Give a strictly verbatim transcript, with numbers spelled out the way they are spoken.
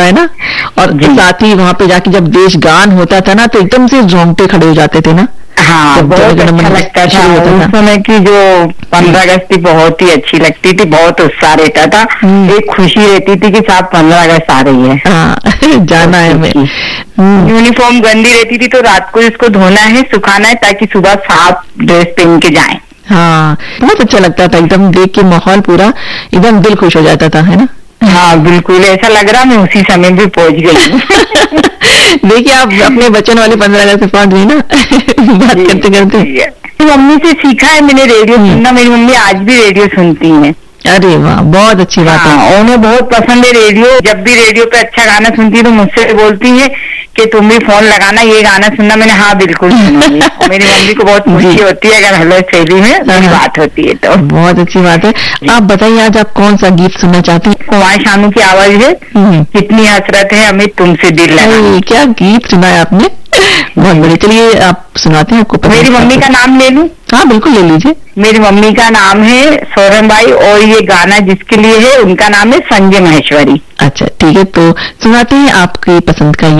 है ना। और साथ ही वहाँ पे जाके जब देशगान होता था ना तो एकदम से रोंगटे खड़े हो जाते थे ना। हाँ, बहुत अच्छा लगता था। उस समय की जो पंद्रह अगस्त थी बहुत ही अच्छी लगती थी, बहुत उत्साह रहता था, एक खुशी रहती थी कि साहब पंद्रह अगस्त आ रही है, हाँ, जाना है हमें। यूनिफॉर्म गंदी रहती थी तो रात को इसको धोना है, सुखाना है, ताकि सुबह साफ ड्रेस पहन के जाएं। हाँ, बहुत अच्छा लगता था, एकदम देख के माहौल पूरा एकदम दिल खुश हो जाता था, है ना। हाँ बिल्कुल, ऐसा लग रहा मैं उसी समय भी पहुंच गई। देखिए आप अपने बचन वाले पंद्रह अगस्त से पहुंच गई ना। बात करते करते मम्मी से सीखा है मैंने रेडियो सुनना, मेरी मम्मी आज भी रेडियो सुनती हैं। अरे वाह, बहुत अच्छी बात है। हाँ, उन्हें बहुत पसंद है रेडियो। जब भी रेडियो पे अच्छा गाना सुनती है तो मुझसे बोलती है कि तुम भी फोन लगाना, ये गाना सुनना। मैंने हाँ बिल्कुल सुनूंगी। मेरी मम्मी को बहुत खुशी होती है अगर हेलो शैली में मेरी बात होती है तो। बहुत अच्छी बात है। आप बताइए आज आप कौन सा गीत सुनना चाहती हैं? कुमार शानू की आवाज है, कितनी हसरत है हमें तुमसे दिल लगा। क्या गीत सुना है आपने, बहुत बढ़िया। चलिए आप सुनाते हैं, आपको मेरी मम्मी का नाम ले लूं? हाँ बिल्कुल ले लीजिए। मेरी मम्मी का नाम है सोरम बाई और ये गाना जिसके लिए है उनका नाम है संजय महेश्वरी। अच्छा ठीक है, तो सुनाते हैं आपकी पसंद का